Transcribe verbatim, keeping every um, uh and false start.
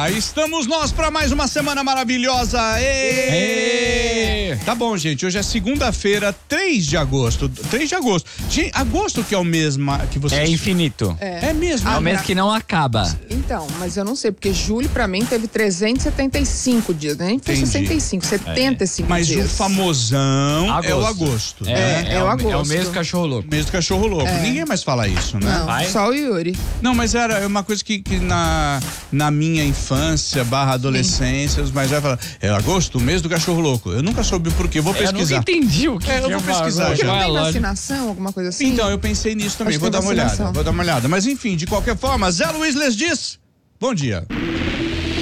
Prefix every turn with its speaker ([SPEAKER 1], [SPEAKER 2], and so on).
[SPEAKER 1] Cá estamos nós para mais uma semana maravilhosa. Êêêê! Êêêê! Tá bom, gente. Hoje é segunda-feira, três de agosto. três de agosto. Gente, agosto que é o mês que você.
[SPEAKER 2] É infinito.
[SPEAKER 1] É, é mesmo.
[SPEAKER 2] É o mês que não acaba.
[SPEAKER 3] Então, mas eu não sei, porque julho pra mim teve trezentos e setenta e cinco dias, né? Nem foi
[SPEAKER 1] Entendi.
[SPEAKER 3] sessenta e cinco, setenta e cinco
[SPEAKER 1] Mas
[SPEAKER 3] dias.
[SPEAKER 1] o famosão
[SPEAKER 2] Agosto.
[SPEAKER 1] é o agosto.
[SPEAKER 2] É,
[SPEAKER 3] É,
[SPEAKER 2] é,
[SPEAKER 3] é o
[SPEAKER 2] o,
[SPEAKER 3] agosto.
[SPEAKER 2] é o mês do cachorro louco.
[SPEAKER 1] Mês do cachorro louco.
[SPEAKER 3] É.
[SPEAKER 1] Ninguém mais fala isso, né?
[SPEAKER 3] Não,
[SPEAKER 2] Vai?
[SPEAKER 3] só o Yuri.
[SPEAKER 1] Não, mas era uma coisa que, que na, na minha infância, barra adolescência, os mais velhos falavam, é agosto, o mês do cachorro louco. Eu nunca soube o porquê, vou
[SPEAKER 2] É, eu
[SPEAKER 1] pesquisar.
[SPEAKER 2] nunca entendi o que
[SPEAKER 1] É, eu
[SPEAKER 2] que
[SPEAKER 1] vou
[SPEAKER 2] uma-
[SPEAKER 1] pesquisar
[SPEAKER 2] uma-
[SPEAKER 1] já.
[SPEAKER 3] Porque não
[SPEAKER 2] vai
[SPEAKER 3] tem
[SPEAKER 2] lá.
[SPEAKER 3] vacinação, alguma coisa assim?
[SPEAKER 1] Então, eu pensei nisso também,
[SPEAKER 3] Acho
[SPEAKER 1] vou
[SPEAKER 3] que
[SPEAKER 1] dar
[SPEAKER 3] é
[SPEAKER 1] uma olhada,
[SPEAKER 3] vacinação.
[SPEAKER 1] vou dar uma olhada. Mas enfim, de qualquer forma, Zé Luiz Les diz, bom dia.